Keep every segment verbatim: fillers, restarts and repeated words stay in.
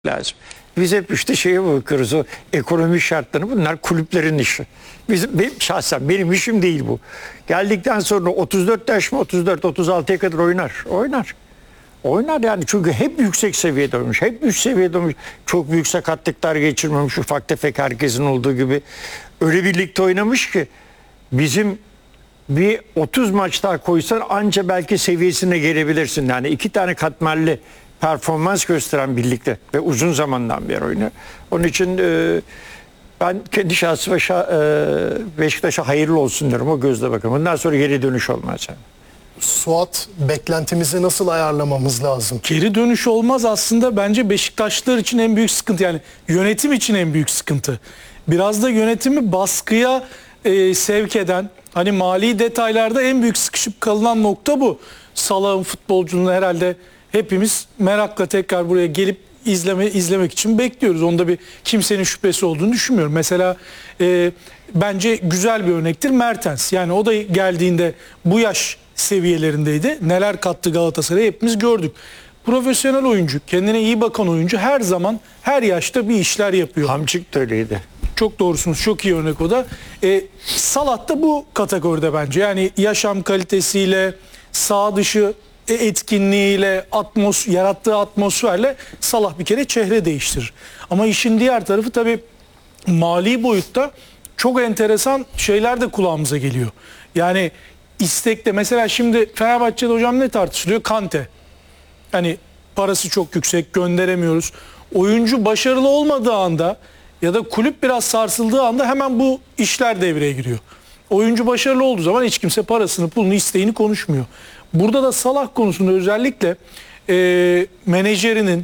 lazım. Biz hep işte şeye bakıyoruz, o ekonomi şartlarını, bunlar kulüplerin işi. Bizim, benim, şahsen benim işim değil bu. Geldikten sonra otuz dört yaş mı, otuz dört otuz altıya kadar oynar. Oynar. Oynar yani, çünkü hep yüksek seviyede oynamış. Hep üst seviyede oynamış. Çok büyük sakatlıklar geçirmemiş. Ufak tefek herkesin olduğu gibi. Öyle birlikte oynamış ki bizim bir otuz maç daha koysan anca belki seviyesine gelebilirsin. Yani iki tane katmerli performans gösteren birlikte ve uzun zamandan beri oynuyor. Onun için e, ben kendi şahsıma şah, e, Beşiktaş'a hayırlı olsun diyorum, o gözle bakalım. Bundan sonra geri dönüş olmaz yani. Suat, beklentimizi nasıl ayarlamamız lazım? Geri dönüş olmaz aslında, bence Beşiktaşlılar için en büyük sıkıntı, yani yönetim için en büyük sıkıntı. Biraz da yönetimi baskıya e, sevk eden, hani mali detaylarda en büyük sıkışıp kalınan nokta bu. Salah'ın futbolculuğunu herhalde hepimiz merakla tekrar buraya gelip izleme izlemek için bekliyoruz. Onda bir kimsenin şüphesi olduğunu düşünmüyorum. Mesela e, bence güzel bir örnektir Mertens. Yani o da geldiğinde bu yaş seviyelerindeydi. Neler kattı Galatasaray'a hepimiz gördük. Profesyonel oyuncu, kendine iyi bakan oyuncu her zaman her yaşta bir işler yapıyor. Hamçık da öyleydi. Çok doğrusunuz. Çok iyi örnek o da. E, Salah da bu kategoride bence. Yani yaşam kalitesiyle, sağ dışı etkinliğiyle, atmos yarattığı atmosferle Salah bir kere çehre değiştirir. Ama işin diğer tarafı tabii mali boyutta çok enteresan şeyler de kulağımıza geliyor. Yani istekte mesela şimdi Fenerbahçe'de hocam ne tartışılıyor? Kante. Yani parası çok yüksek, gönderemiyoruz. Oyuncu başarılı olmadığı anda ya da kulüp biraz sarsıldığı anda hemen bu işler devreye giriyor. Oyuncu başarılı olduğu zaman hiç kimse parasını, pulunu, isteğini konuşmuyor. Burada da Salah konusunda özellikle e, menajerinin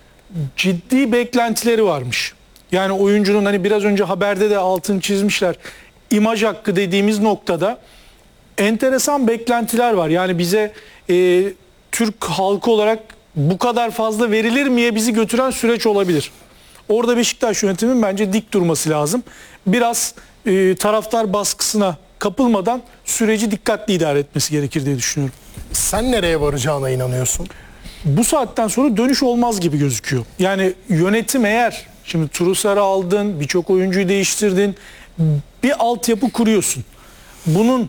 ciddi beklentileri varmış. Yani oyuncunun, hani biraz önce haberde de altını çizmişler, imaj hakkı dediğimiz noktada enteresan beklentiler var. Yani bize e, Türk halkı olarak bu kadar fazla verilir miye bizi götüren süreç olabilir. Orada Beşiktaş yönetiminin bence dik durması lazım. Biraz e, taraftar baskısına kapılmadan süreci dikkatli idare etmesi gerekir diye düşünüyorum. Sen nereye varacağına inanıyorsun? Bu saatten sonra dönüş olmaz gibi gözüküyor. Yani yönetim eğer, şimdi Trossard'ı aldın, birçok oyuncuyu değiştirdin, bir altyapı kuruyorsun. Bunun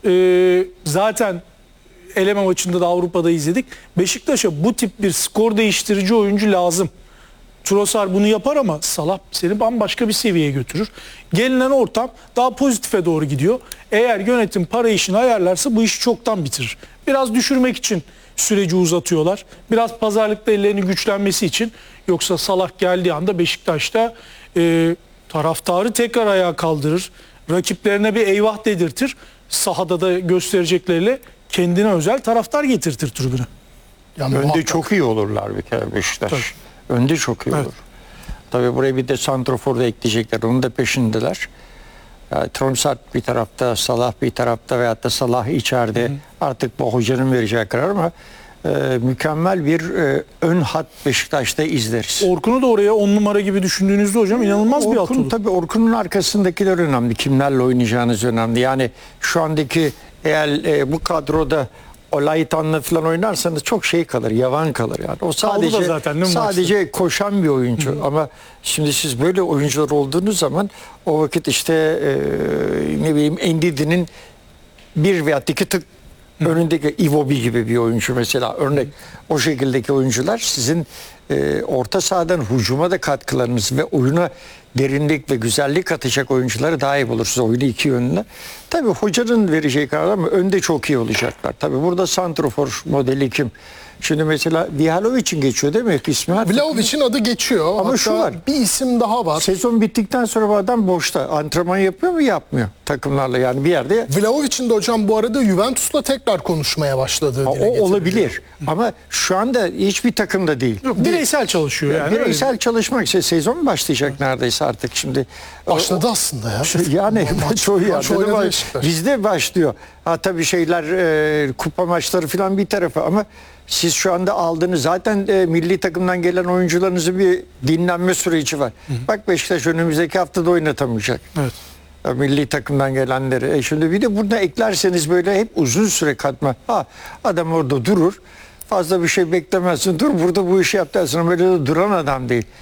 e, zaten eleme maçında da Avrupa'da izledik. Beşiktaş'a bu tip bir skor değiştirici oyuncu lazım. Trossard bunu yapar ama Salah seni bambaşka bir seviyeye götürür. Gelinen ortam daha pozitife doğru gidiyor. Eğer yönetim para işini ayarlarsa bu işi çoktan bitirir. Biraz düşürmek için süreci uzatıyorlar. Biraz pazarlıkta ellerini güçlenmesi için. Yoksa Salah geldiği anda Beşiktaş'ta e, taraftarı tekrar ayağa kaldırır. Rakiplerine bir eyvah dedirtir. Sahada da gösterecekleriyle kendine özel taraftar getirtir tribüne. Yani Önde muhakkak. çok iyi olurlar bir kere Beşiktaş. Tabii. Önde çok iyi Evet. olur. Tabii buraya bir de santrofor da ekleyecekler. Onun da peşindeler. Yani Trossard bir tarafta, Salah bir tarafta veyahut da Salah içeride. Hı hı. Artık bu hocanın vereceği karar, ama e, mükemmel bir e, ön hat Beşiktaş'ta izleriz. Orkun'u da oraya on numara gibi düşündüğünüzde hocam inanılmaz Orkun, bir alt olur. tabii Orkun'un arkasındakiler önemli. Kimlerle oynayacağınız önemli. Yani şu andaki eğer e, bu kadroda Olaytan'la falan oynarsanız çok şey kalır, yavan kalır yani. O sadece zaten, sadece koşan bir oyuncu. Hı. Ama şimdi siz böyle oyuncular olduğunuz zaman o vakit işte e, ne bileyim Endidi'nin bir veya iki tık Hı. önündeki Iwobi gibi bir oyuncu mesela, örnek. O şekildeki oyuncular sizin e, orta sahadan hücuma da katkılarınız ve oyuna derinlik ve güzellik katacak oyuncuları daha iyi bulursunuz, oyunu iki yönlü. Tabii hocanın vereceği karar, ama önde çok iyi olacaklar. Tabii burada santrofor modeli kim? Şimdi mesela Vlahovic'in geçiyor değil mi ismi? Vlahovic'in adı geçiyor. Ama Hatta şu var. bir isim daha var. Sezon bittikten sonra bu adam boşta. Antrenman yapıyor mu? Yapmıyor takımlarla, yani bir yerde. Vlahovic'in de hocam bu arada Juventus'la tekrar konuşmaya başladığı O, dile o getiriliyor. olabilir. Ama şu anda hiçbir takımda değil. Yok, bireysel çalışıyor yani. Bireysel öyle. çalışmak işte, sezon başlayacak neredeyse artık şimdi. Başladı aslında ya. Yani Maç- çoğu maç yerde de oynadı var. Beşiktaş. Bizde başlıyor. Ha tabii şeyler e, kupa maçları falan bir tarafa, ama siz şu anda aldığınız zaten e, milli takımdan gelen oyuncularınızın bir dinlenme süreci var. Hı hı. Bak Beşiktaş önümüzdeki haftada oynatamayacak. Evet. Milli takımdan gelenleri. E şimdi bir de burada eklerseniz böyle hep uzun süre katma. Ha, adam orada durur. fazla bir şey beklemezsin. Dur burada bu işi yap dersin. Böyle de duran adam değil.